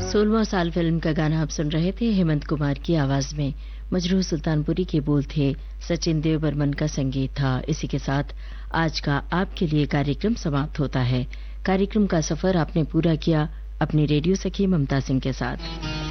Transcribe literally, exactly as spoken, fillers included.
सोलहवां साल फिल्म का गाना आप सुन रहे थे हेमंत कुमार की आवाज में। मजरूह सुल्तानपुरी के बोल थे, सचिन देव बर्मन का संगीत था। इसी के साथ आज का आपके लिए कार्यक्रम समाप्त होता है। कार्यक्रम का सफर आपने पूरा किया अपनी रेडियो सखी ममता सिंह के साथ।